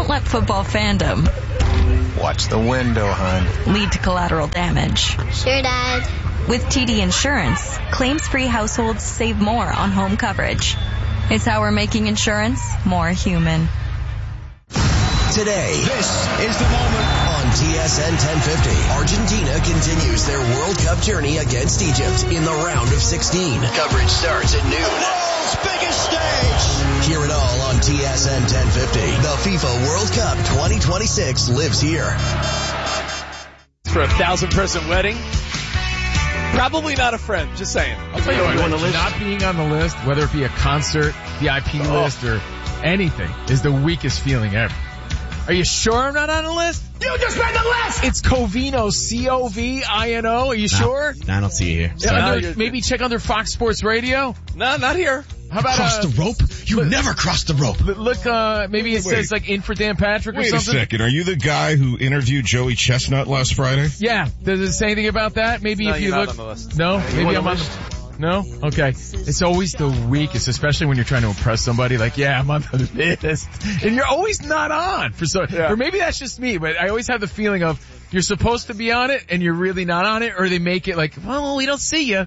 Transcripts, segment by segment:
don't let football fandom Watch the window, hon. lead to collateral damage. Sure, Dad. With TD Insurance, claims-free households save more on home coverage. It's how we're making insurance more human. Today, this is the moment on TSN 1050. Argentina continues their World Cup journey against Egypt in the round of 16. Coverage starts at noon. World's biggest stage. Hear it all on TSN 1050. The FIFA World Cup 2026 lives here. For a 1,000-person wedding, probably not a friend. Just saying. I'll tell you what. Not being on the list, whether it be a concert, VIP list, or anything, is the weakest feeling ever. Are you sure I'm not on the list? You just made the list! It's Covino, C-O-V-I-N-O. Are you sure? I don't see you here. Maybe check under Fox Sports Radio. No, not here. How about cross the rope? You never crossed the rope. Look, maybe it says like in for Dan Patrick or something. Wait a second. Are you the guy who interviewed Joey Chestnut last Friday? Yeah. Does it say anything about that? Maybe if you you're look. not on the list. No, maybe I'm on the. No? Okay. It's always the weakest, especially when you're trying to impress somebody. Like, yeah, I'm on the list. And you're always not on. Or maybe that's just me, but I always have the feeling of you're supposed to be on it and you're really not on it, or they make it like, well, we don't see you.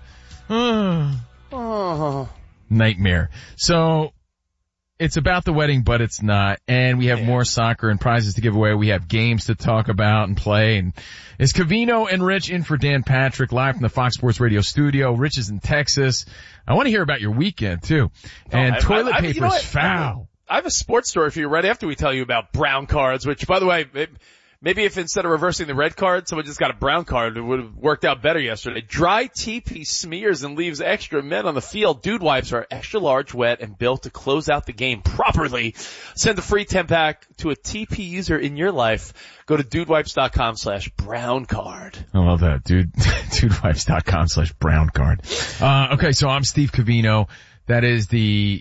Nightmare. So, it's about the wedding, but it's not. And we have more soccer and prizes to give away. We have games to talk about and play. And it's Covino and Rich in for Dan Patrick live from the Fox Sports Radio studio. Rich is in Texas. I want to hear about your weekend too. And toilet paper is foul. I have a sports story for you right after we tell you about brown cards, which, by the way, maybe if instead of reversing the red card, someone just got a brown card, it would have worked out better yesterday. Dry TP smears and leaves extra men on the field. Dude wipes are extra large, wet, and built to close out the game properly. Send a free 10-pack to a TP user in your life. Go to dudewipes.com/brown card. I love that, dude. Dudewipes.com/brown card. Okay, so I'm Steve Covino. That is the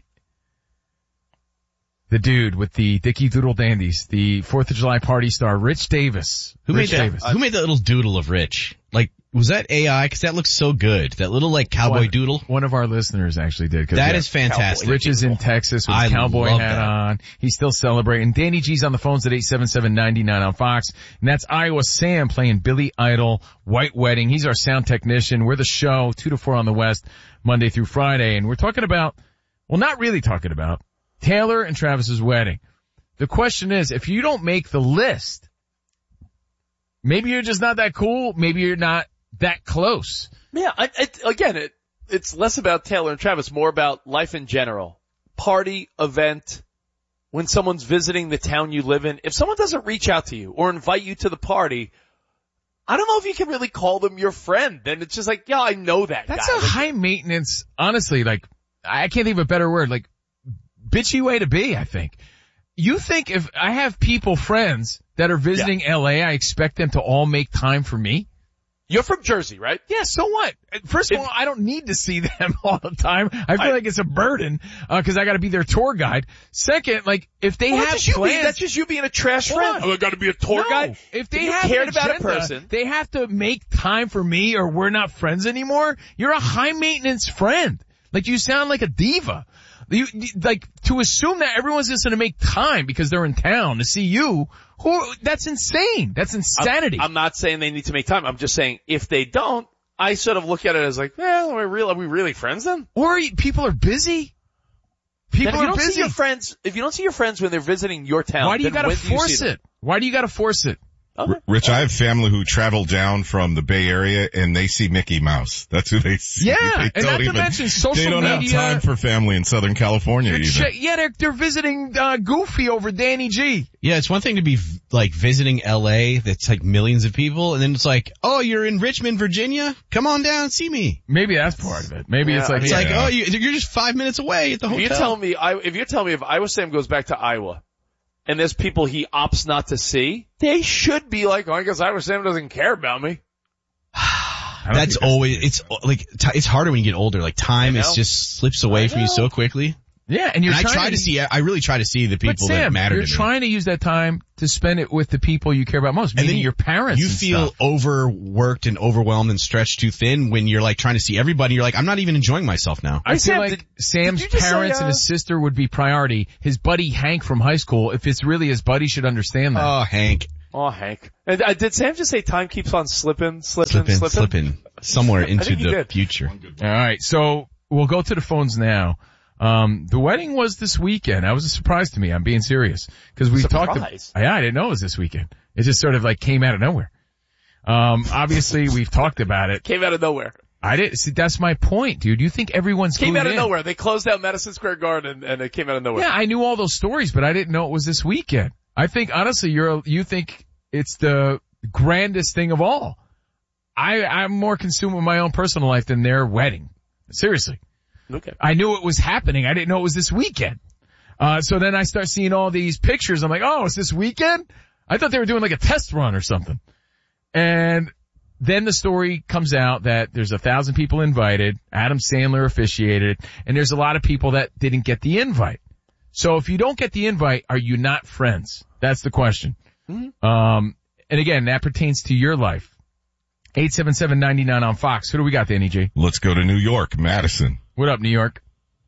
dude with the Dickie Doodle Dandies, the 4th of July party star, Rich Davis. Who made that little doodle of Rich? Like, was that AI? Cause that looks so good. That little like cowboy doodle. One of our listeners actually did. That is fantastic. Rich is in Texas with his cowboy hat on. He's still celebrating. Danny G's on the phones at 877-99 on Fox. And that's Iowa Sam playing Billy Idol, White Wedding. He's our sound technician. We're the show, 2 to 4 on the West, Monday through Friday. And we're talking about, well, not really talking about, Taylor and Travis's wedding. The question is, if you don't make the list, maybe you're just not that cool. Maybe you're not that close. Yeah, it's less about Taylor and Travis, more about life in general. Party, event, when someone's visiting the town you live in. If someone doesn't reach out to you or invite you to the party, I don't know if you can really call them your friend. Then it's just like, yeah, I know that That's guy. a high maintenance, honestly, like, I can't think of a better word, like, bitchy way to be, I think. You think if I have friends that are visiting LA, I expect them to all make time for me? You're from Jersey, right? Yeah, so what? First of all, I don't need to see them all the time. I feel like it's a burden, cause I gotta be their tour guide. Second, like, if they have plans. That's just you being a trash friend. Oh, I gotta be a tour guide? If they have cared about a person, they have to make time for me or we're not friends anymore. You're a high maintenance friend. Like, you sound like a diva. Like, to assume that everyone's just gonna make time because they're in town to see you, that's insane. That's insanity. I'm not saying they need to make time. I'm just saying if they don't, I sort of look at it as like, well, are we really friends then? Or people are busy. People are busy. If you don't see your friends when they're visiting your town, why do you gotta force it? Why do you gotta force it? Okay. Rich, I have family who travel down from the Bay Area and they see Mickey Mouse. That's who they see. Yeah, and not to mention social media. They don't have time for family in Southern California either. Yeah, they're visiting Goofy over Danny G. Yeah, it's one thing to be like visiting LA that's like millions of people, and then it's like, oh, you're in Richmond, Virginia? Come on down and see me. Maybe that's part of it. Maybe it's like, oh, you're just 5 minutes away at the hotel. If you're telling me if Iowa Sam goes back to Iowa, and there's people he opts not to see, they should be like, oh, I guess Iowa Sam doesn't care about me. That's always, it's like, it's harder when you get older. Like, time just slips away from you so quickly. Yeah, and I really try to see the people that matter to me. You're trying to use that time to spend it with the people you care about most, meaning your parents. You feel overworked and overwhelmed and stretched too thin when you're like trying to see everybody. You're like, I'm not even enjoying myself now. I feel like Sam's parents and his sister would be priority. His buddy Hank from high school, if it's really his buddy, should understand that. Oh, Hank. And did Sam just say time keeps on slipping somewhere into the future? All right, so we'll go to the phones now. The wedding was this weekend. That was a surprise to me. I'm being serious. Cause we talked I didn't know it was this weekend. It just sort of like came out of nowhere. Obviously we've talked about it. Came out of nowhere. I didn't see, that's my point, dude. You think everyone's came out of nowhere. They closed out Madison Square Garden and it came out of nowhere. Yeah, I knew all those stories, but I didn't know it was this weekend. I think honestly you think it's the grandest thing of all. I'm more consumed with my own personal life than their wedding. Seriously. Okay. I knew it was happening. I didn't know it was this weekend. So then I start seeing all these pictures. I'm like, oh, it's this weekend? I thought they were doing like a test run or something. And then the story comes out that there's 1,000 people invited. Adam Sandler officiated, and there's a lot of people that didn't get the invite. So if you don't get the invite, are you not friends? That's the question. Mm-hmm. And again, that pertains to your life. 877-99 on Fox. Who do we got, Danny G? Let's go to New York, Madison. What up, New York?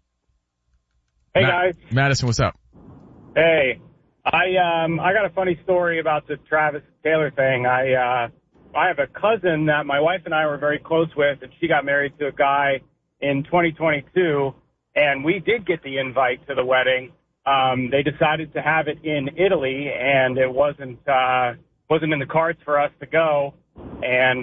Hey, guys. Madison, what's up? Hey. I got a funny story about the Travis Taylor thing. I have a cousin that my wife and I were very close with, and she got married to a guy in 2022, and we did get the invite to the wedding. They decided to have it in Italy, and it wasn't in the cards for us to go, and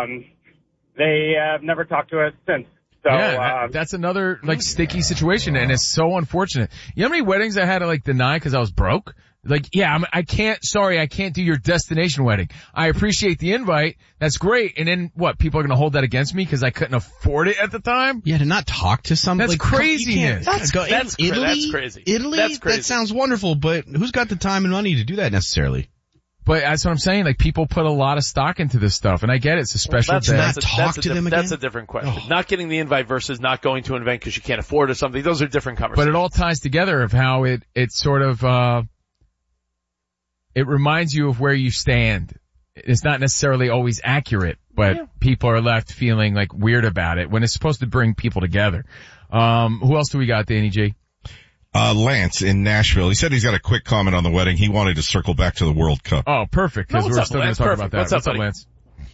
they have never talked to us since. So, yeah, that's another like sticky situation, and it's so unfortunate. You know how many weddings I had to like deny because I was broke? Like, yeah, I can't do your destination wedding. I appreciate the invite. That's great. And then what? People are going to hold that against me because I couldn't afford it at the time? Yeah, to not talk to somebody. That's craziness. That's crazy. Italy? That's crazy. That sounds wonderful, but who's got the time and money to do that necessarily? But that's what I'm saying. Like, people put a lot of stock into this stuff, and I get it. It's a special day. Not talk to them again? That's a different question. Oh. Not getting the invite versus not going to an event because you can't afford it or something. Those are different conversations. But it all ties together of how it sort of, it reminds you of where you stand. It's not necessarily always accurate, but people are left feeling like weird about it when it's supposed to bring people together. Who else do we got, Danny G? Lance in Nashville. He said he's got a quick comment on the wedding. He wanted to circle back to the World Cup. Oh, perfect, because we're still going to talk about that. What's up, Lance?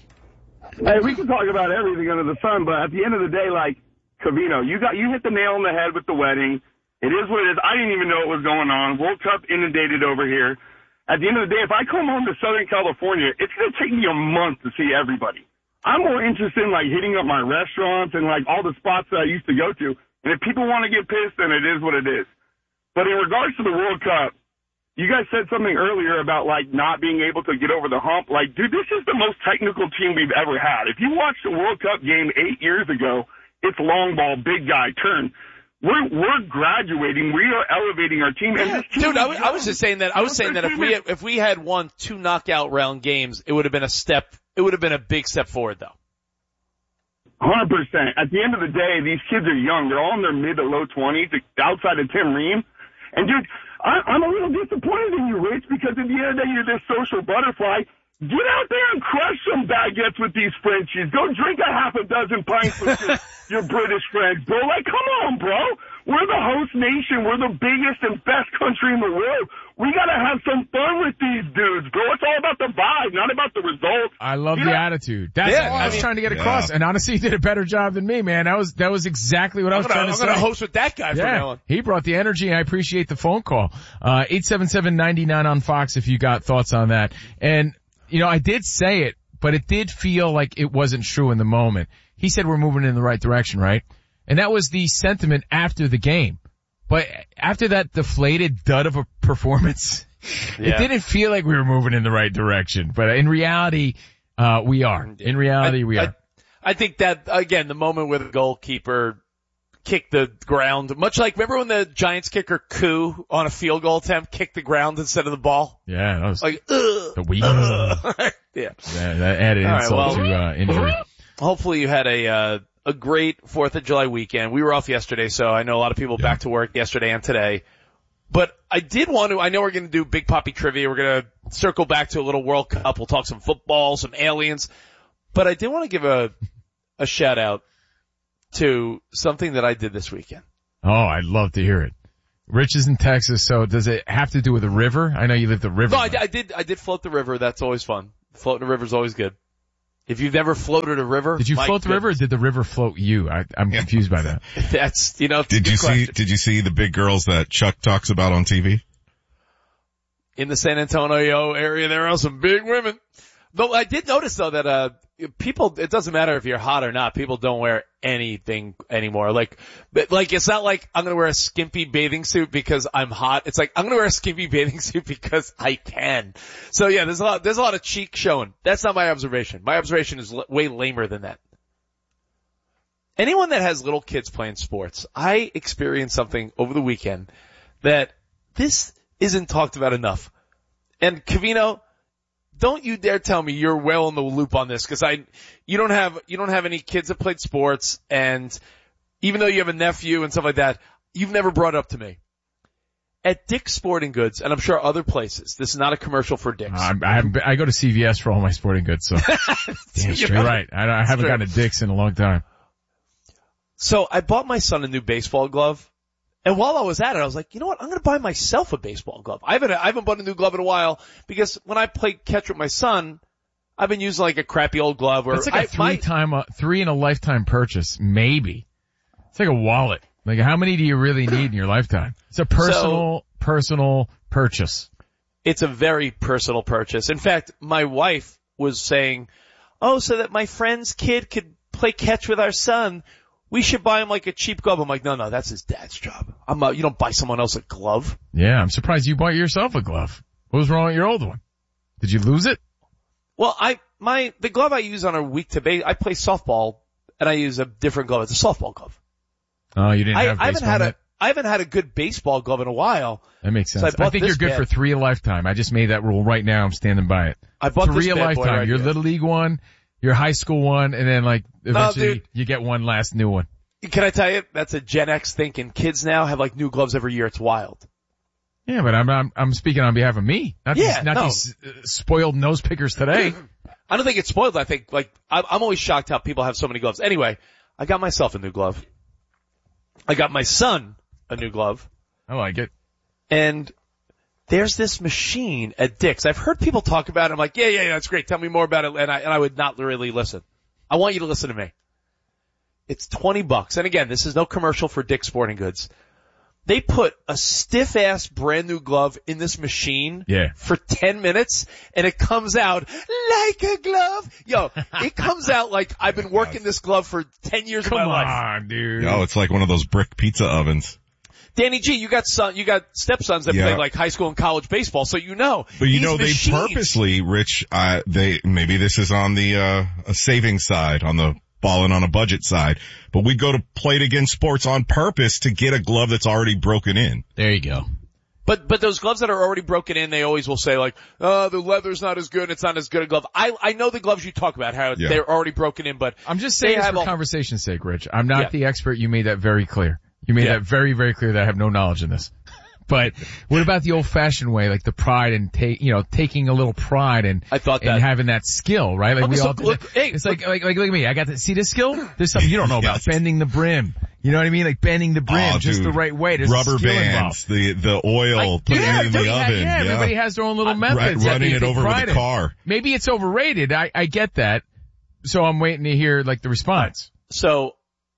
Hey, we can talk about everything under the sun, but at the end of the day, like, Covino, you hit the nail on the head with the wedding. It is what it is. I didn't even know what was going on. World Cup inundated over here. At the end of the day, if I come home to Southern California, it's going to take me a month to see everybody. I'm more interested in, like, hitting up my restaurants and, like, all the spots that I used to go to. And if people want to get pissed, then it is what it is. But in regards to the World Cup, you guys said something earlier about, like, not being able to get over the hump. Like, dude, this is the most technical team we've ever had. If you watched the World Cup game 8 years ago, it's long ball, big guy, turn. We're graduating. We are elevating our team. And this team, dude, I was just saying that. I was saying that if we had won 2 knockout round games, it would have been a big step forward, though. 100%. At the end of the day, these kids are young. They're all in their mid to low 20s, outside of Tim Ream. And dude, I'm a little disappointed in you, Rich, because at the end of the day, you're this social butterfly. Get out there and crush some baguettes with these Frenchies. Go drink a half a dozen pints with your British friends, bro. Like, come on, bro. We're the host nation. We're the biggest and best country in the world. We gotta have some fun with these dudes, bro. It's all about the vibe, not about the results. I love the attitude. That's all I was trying to get across. And honestly, he did a better job than me, man. That was exactly what I was trying to say. I'm gonna host with that guy from now on. He brought the energy. I appreciate the phone call. 877-99 on Fox if you got thoughts on that. And, you know, I did say it, but it did feel like it wasn't true in the moment. He said we're moving in the right direction, right? And that was the sentiment after the game. But after that deflated dud of a performance, it didn't feel like we were moving in the right direction. But in reality, we are. In reality, we are. I think that, again, the moment where the goalkeeper kicked the ground, much like, remember when the Giants kicker Koo on a field goal attempt kicked the ground instead of the ball? Yeah, that was like, the weak. Yeah, that added insult to injury. Hopefully you had a a great 4th of July weekend. We were off yesterday, so I know a lot of people back to work yesterday and today. But I did want to, I know we're going to do Big Papi trivia. We're going to circle back to a little World Cup. We'll talk some football, some aliens. But I did want to give a shout out to something that I did this weekend. Oh, I'd love to hear it. Rich is in Texas, so does it have to do with the river? I know you live the river. No, I did float the river. That's always fun. Floating the river's always good. If you've never floated a river. Did you float the river or did the river float you? I'm confused by that. That's, Did you see the big girls that Chuck talks about on TV? In the San Antonio area, there are some big women. Though I did notice though that, people, it doesn't matter if you're hot or not, people don't wear anything anymore. Like, it's not like I'm gonna wear a skimpy bathing suit because I'm hot. It's like, I'm gonna wear a skimpy bathing suit because I can. So yeah, there's a lot of cheek showing. That's not my observation. My observation is way lamer than that. Anyone that has little kids playing sports, I experienced something over the weekend that this isn't talked about enough. And Covino, don't you dare tell me you're well in the loop on this, because you don't have any kids that played sports, and even though you have a nephew and stuff like that, you've never brought it up to me. At Dick's Sporting Goods, and I'm sure other places, this is not a commercial for Dick's. I go to CVS for all my sporting goods, so. Damn straight right. I haven't gotten a Dick's in a long time. So I bought my son a new baseball glove. And while I was at it, I was like, you know what? I'm going to buy myself a baseball glove. I haven't bought a new glove in a while, because when I play catch with my son, I've been using like a crappy old glove. It's like a three in a lifetime purchase, maybe. It's like a wallet. Like, how many do you really need in your lifetime? It's a personal purchase. It's a very personal purchase. In fact, my wife was saying, oh, so that my friend's kid could play catch with our son, we should buy him like a cheap glove. I'm like, no, that's his dad's job. You don't buy someone else a glove. Yeah, I'm surprised you bought yourself a glove. What was wrong with your old one? Did you lose it? Well, the glove I use on a week to base, I play softball and I use a different glove. It's a softball glove. Oh, you didn't have baseball. I haven't had a good baseball glove in a while. That makes sense. So I think you're good for 3 a lifetime. I just made that rule right now. I'm standing by it. I bought 3 a lifetime. Your little league one, your high school one, and then like eventually you get one last new one. Can I tell you, that's a Gen X thinking. Kids now have like new gloves every year. It's wild. Yeah, but I'm speaking on behalf of me, not these spoiled nose pickers today. I don't think it's spoiled. I think I'm always shocked how people have so many gloves. Anyway, I got myself a new glove. I got my son a new glove. I like it. And there's this machine at Dick's. I've heard people talk about it. I'm like, yeah, that's great. Tell me more about it. And I would not really listen. I want you to listen to me. It's $20. And again, this is no commercial for Dick's Sporting Goods. They put a stiff-ass brand new glove in this machine for 10 minutes, and it comes out like a glove. Yo, it comes out like I've been working this glove for 10 years of my life. Come on, dude. Yo, it's like one of those brick pizza ovens. Danny G, you got stepsons that play like high school and college baseball, so you know. But you know, they purposely, Rich, maybe this is on the, savings side, on the balling on a budget side, but we go to Play It Again Sports on purpose to get a glove that's already broken in. There you go. But those gloves that are already broken in, they always will say like, the leather's not as good, it's not as good a glove. I know the gloves you talk about, how they're already broken in, but I'm just saying this for conversation's sake, Rich. I'm not the expert. You made that very clear. You made that very, very clear that I have no knowledge in this. But what about the old-fashioned way, like the pride and taking a little pride and having that skill, right? Like it's like look at me. I got to see this skill. There's something you don't know about. Bending the brim. You know what I mean? Like bending the brim just the right way. There's rubber bands, the oil, putting it in the oven. Yeah, everybody has their own little methods. Running it over with a car. Maybe it's overrated. I get that. So I'm waiting to hear like the response. So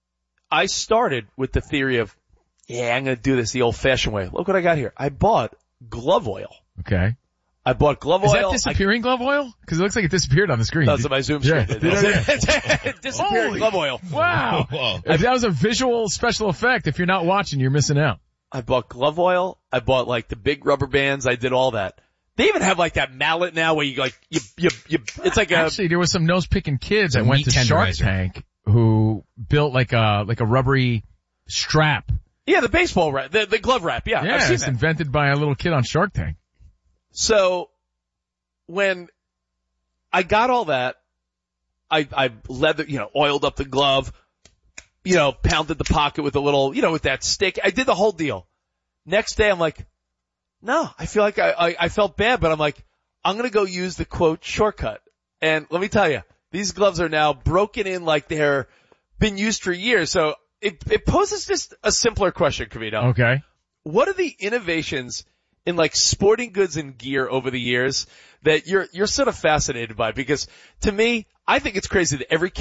I started with the theory of, I'm going to do this the old-fashioned way. Look what I got here. I bought glove oil. Okay. I bought glove oil. Is that disappearing glove oil? Because it looks like it disappeared on the screen. That's what my Zoom screen did. Disappearing glove oil. Wow. If that was a visual special effect, if you're not watching, you're missing out. I bought glove oil. I bought like the big rubber bands. I did all that. They even have like that mallet now where you it's like Actually, there was some nose-picking kids that went to Shark Tank who built like a rubbery strap. Yeah, the baseball wrap, the glove wrap, yeah. Yeah, it's invented by a little kid on Shark Tank. So, when I got all that, I oiled up the glove, pounded the pocket with a little, with that stick. I did the whole deal. Next day I'm like, no, I feel like I felt bad, but I'm like, I'm going to go use the quote shortcut. And let me tell you, these gloves are now broken in like they're been used for years. So it poses just a simpler question, Covino. Okay. What are the innovations in like sporting goods and gear over the years that you're sort of fascinated by? Because to me, I think it's crazy that every